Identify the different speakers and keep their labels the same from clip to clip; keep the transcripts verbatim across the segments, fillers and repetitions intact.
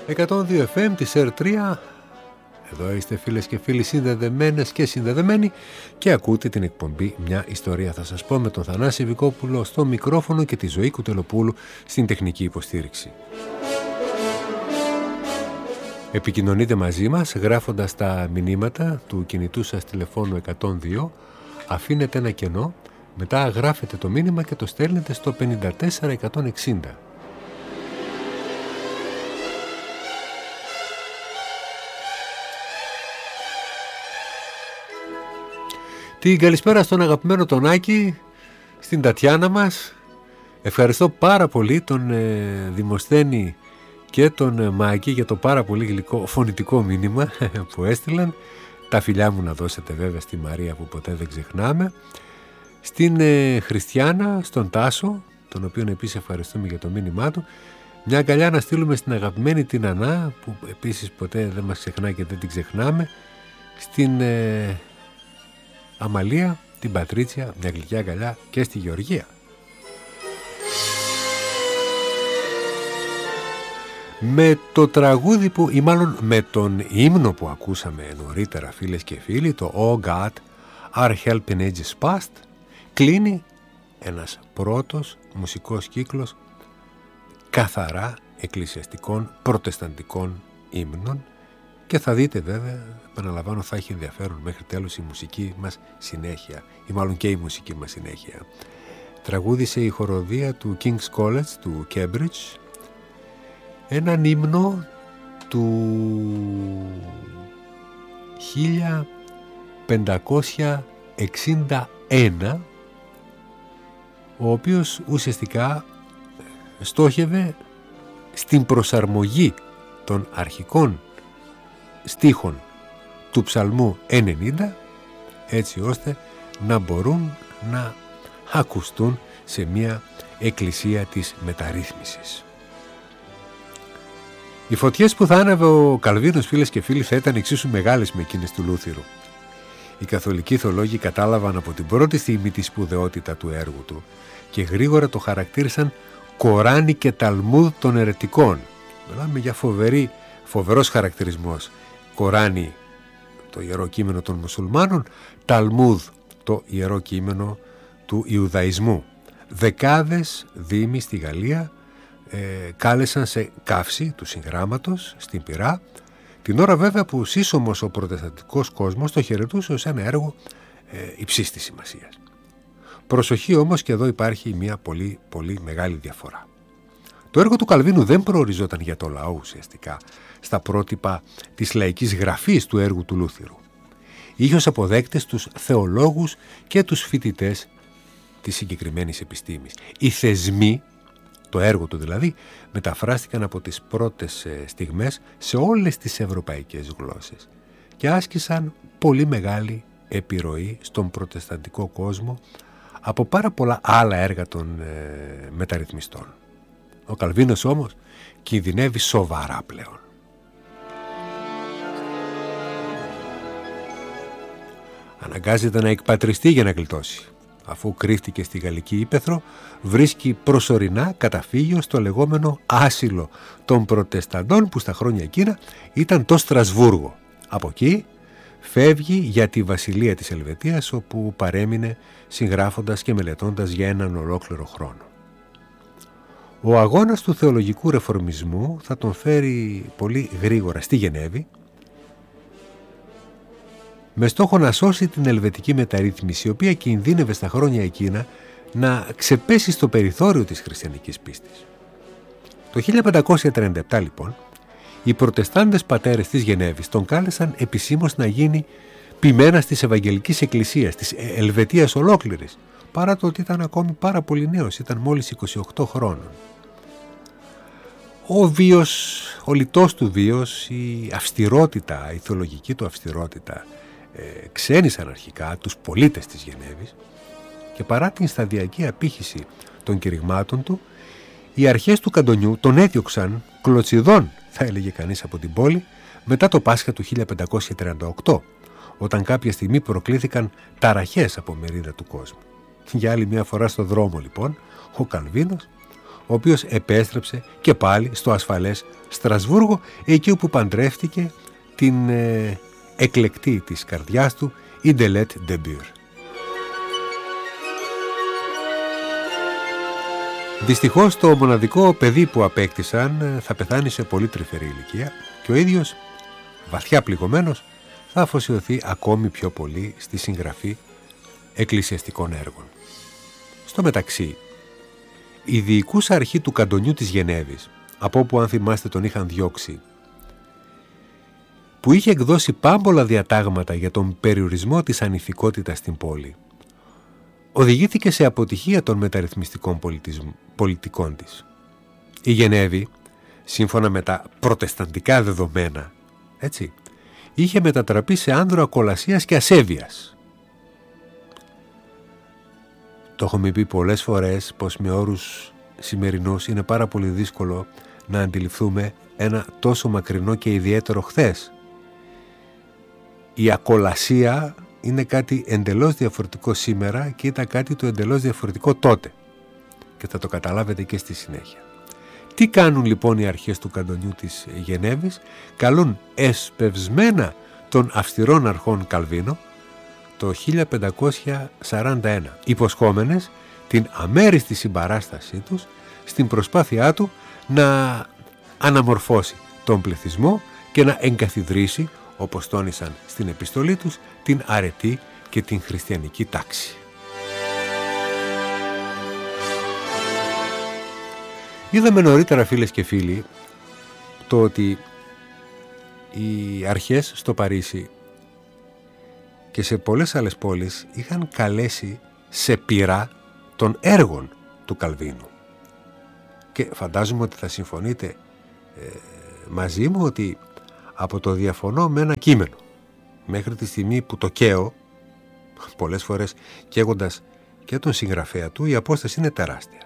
Speaker 1: εκατόν δύο εφ εμ της αρ τρία. Εδώ είστε φίλες και φίλοι συνδεδεμένες και συνδεδεμένοι και ακούτε την εκπομπή «Μια ιστορία θα σας πω» με τον Θανάση Βικόπουλο στο μικρόφωνο και τη Ζωή Κουτελοπούλου στην τεχνική υποστήριξη. Επικοινωνείτε μαζί μας γράφοντας τα μηνύματα του κινητού σας τηλεφώνου εκατόν δύο, αφήνετε ένα κενό, μετά γράφετε το μήνυμα και το στέλνετε στο πενήντα τέσσερα εκατόν εξήντα. Την καλησπέρα στον αγαπημένο τον Άκη, στην Τατιάνα μας. Ευχαριστώ πάρα πολύ τον ε, Δημοσθένη και τον ε, Μάκη για το πάρα πολύ γλυκό φωνητικό μήνυμα που έστειλαν. Τα φιλιά μου να δώσετε βέβαια στη Μαρία που ποτέ δεν ξεχνάμε. Στην ε, Χριστιάνα, στον Τάσο, τον οποίον επίσης ευχαριστούμε για το μήνυμά του. Μια αγκαλιά να στείλουμε στην αγαπημένη την Ανά που επίσης ποτέ δεν μας ξεχνά και δεν την ξεχνάμε. Στην... Ε, Αμαλία, την Πατρίτσια, μια γλυκιά αγκαλιά και στη Γεωργία. Με το τραγούδι που, ή μάλλον με τον ύμνο που ακούσαμε νωρίτερα φίλες και φίλοι, το Oh God, Our Help in Ages Past, κλείνει ένας πρώτος μουσικός κύκλος καθαρά εκκλησιαστικών προτεσταντικών ύμνων. Και θα δείτε βέβαια, επαναλαμβάνω, θα έχει ενδιαφέρον μέχρι τέλος η μουσική μας συνέχεια, ή μάλλον και η μουσική μας συνέχεια. Τραγούδισε η χοροδία του King's College του Cambridge έναν ύμνο του χίλια πεντακόσια εξήντα ένα, ο οποίος ουσιαστικά στόχευε στην προσαρμογή των αρχικών στίχων του ψαλμού ενενήντα, έτσι ώστε να μπορούν να ακουστούν σε μια εκκλησία της μεταρρύθμισης. Οι φωτιές που θα άναβε ο Καλβίνος, φίλες και φίλοι, θα ήταν εξίσου μεγάλες με εκείνες του Λούθυρου. Οι καθολικοί θεολόγοι κατάλαβαν από την πρώτη στιγμή τη σπουδαιότητα του έργου του και γρήγορα το χαρακτήρισαν Κοράνι και Ταλμούδ των αιρετικών. Μιλάμε για φοβερή, φοβερός χαρακτηρισμός. Κοράνι, το ιερό κείμενο των μουσουλμάνων, Ταλμούδ, το ιερό κείμενο του Ιουδαϊσμού. Δεκάδες δήμοι στη Γαλλία ε, κάλεσαν σε καύση του συγγράμματος στην Πειρά, την ώρα βέβαια που σύσσωμος ο προτεσταντικός κόσμος το χαιρετούσε ως ένα έργο ε, υψής της σημασίας. Προσοχή όμως, και εδώ υπάρχει μια πολύ πολύ μεγάλη διαφορά. Το έργο του Καλβίνου δεν προοριζόταν για το λαό ουσιαστικά στα πρότυπα της λαϊκής γραφής του έργου του Λούθυρου. Είχε ως αποδέκτες τους θεολόγους και τους φοιτητές της συγκεκριμένης επιστήμης. Οι θεσμοί, το έργο του δηλαδή, μεταφράστηκαν από τις πρώτες στιγμές σε όλες τις ευρωπαϊκές γλώσσες και άσκησαν πολύ μεγάλη επιρροή στον προτεσταντικό κόσμο από πάρα πολλά άλλα έργα των ε, μεταρρυθμιστών. Ο Καλβίνος όμως κινδυνεύει σοβαρά πλέον. Αναγκάζεται να εκπατριστεί για να γλιτώσει. Αφού κρύφτηκε στη Γαλλική Ύπαιθρο, βρίσκει προσωρινά καταφύγιο στο λεγόμενο άσυλο των προτεσταντών που στα χρόνια εκείνα ήταν το Στρασβούργο. Από εκεί φεύγει για τη βασιλεία της Ελβετίας, όπου παρέμεινε συγγράφοντας και μελετώντας για έναν ολόκληρο χρόνο. Ο αγώνας του θεολογικού ρεφορμισμού θα τον φέρει πολύ γρήγορα στη Γενέβη, με στόχο να σώσει την ελβετική μεταρρύθμιση, η οποία κινδύνευε στα χρόνια εκείνα να ξεπέσει στο περιθώριο της χριστιανικής πίστης. Το χίλια πεντακόσια τριάντα επτά λοιπόν, οι προτεστάντες πατέρες της Γενέβης τον κάλεσαν επισήμως να γίνει ποιμένας της Ευαγγελικής Εκκλησίας, της Ελβετίας ολόκληρης, παρά το ότι ήταν ακόμη πάρα πολύ νέος, ήταν μόλις είκοσι οκτώ χρόνων. Ο βίος, ο λιτός του βίος, η αυστηρότητα, η θεολογική του αυστηρότητα ε, ξένησαν αρχικά τους πολίτες της Γενέβης και παρά την σταδιακή απήχηση των κηρυγμάτων του, οι αρχές του καντονιού τον έδιωξαν κλωτσιδών, θα έλεγε κανείς, από την πόλη μετά το Πάσχα του χίλια πεντακόσια τριάντα οκτώ, όταν κάποια στιγμή προκλήθηκαν ταραχές από μερίδα του κόσμου. Για άλλη μια φορά στο δρόμο λοιπόν, ο Καλβίνος, ο οποίος επέστρεψε και πάλι στο ασφαλές Στρασβούργο, εκεί όπου παντρεύτηκε την ε, εκλεκτή της καρδιάς του Ιντελέτ Ντεμπύρ. Δυστυχώς το μοναδικό παιδί που απέκτησαν θα πεθάνει σε πολύ τρυφερή ηλικία και ο ίδιος, βαθιά πληγωμένος, θα αφοσιωθεί ακόμη πιο πολύ στη συγγραφή εκκλησιαστικών έργων. Στο μεταξύ, η διοικούσα αρχή του καντονιού της Γενέβης, από όπου αν θυμάστε τον είχαν διώξει, που είχε εκδώσει πάμπολα διατάγματα για τον περιορισμό της ανηθικότητας στην πόλη, οδηγήθηκε σε αποτυχία των μεταρρυθμιστικών πολιτικών της. Η Γενέβη, σύμφωνα με τα προτεσταντικά δεδομένα, έτσι, είχε μετατραπεί σε άνδρο ακολασίας και ασέβειας. Το έχουμε πει πολλές φορές πως με όρους σημερινούς είναι πάρα πολύ δύσκολο να αντιληφθούμε ένα τόσο μακρινό και ιδιαίτερο χθες. Η ακολασία είναι κάτι εντελώς διαφορετικό σήμερα και ήταν κάτι το εντελώς διαφορετικό τότε. Και θα το καταλάβετε και στη συνέχεια. Τι κάνουν λοιπόν οι αρχές του καντονιού της Γενέβης? Καλούν εσπευσμένα των αυστηρών αρχών Καλβίνο το χίλια πεντακόσια σαράντα ένα, υποσχόμενες την αμέριστη συμπαράστασή τους στην προσπάθειά του να αναμορφώσει τον πληθυσμό και να εγκαθιδρύσει, όπως τόνισαν στην επιστολή τους, την αρετή και την χριστιανική τάξη. Είδαμε νωρίτερα, φίλες και φίλοι, το ότι οι αρχές στο Παρίσι και σε πολλές άλλες πόλεις είχαν καλέσει σε πειρά των έργων του Καλβίνου. Και φαντάζομαι ότι θα συμφωνείτε ε, μαζί μου ότι από το διαφωνώ με ένα κείμενο μέχρι τη στιγμή που το καίω, πολλές φορές καίγοντας και τον συγγραφέα του, η απόσταση είναι τεράστια.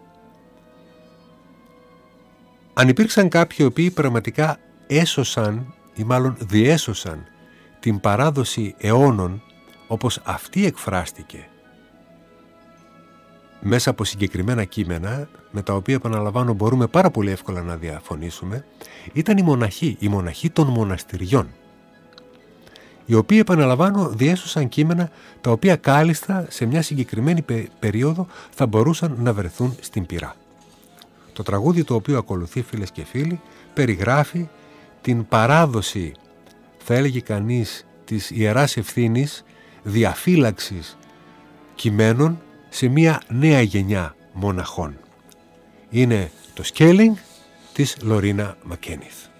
Speaker 1: Αν υπήρξαν κάποιοι οι οποίοι πραγματικά έσωσαν ή μάλλον διέσωσαν την παράδοση αιώνων όπως αυτή εκφράστηκε μέσα από συγκεκριμένα κείμενα, με τα οποία, επαναλαμβάνω, μπορούμε πάρα πολύ εύκολα να διαφωνήσουμε, ήταν οι μοναχοί, οι μοναχοί των μοναστηριών, οι οποίοι, επαναλαμβάνω, διέσωσαν κείμενα τα οποία κάλλιστα σε μια συγκεκριμένη περίοδο θα μπορούσαν να βρεθούν στην πειρά. Το τραγούδι το οποίο ακολουθεί, φίλες και φίλοι, περιγράφει την παράδοση, θα έλεγε κανείς, της ιεράς ευθύνης διαφύλαξης κειμένων σε μια νέα γενιά μοναχών. Είναι το Scaling της Λορίνα Μακένιθ.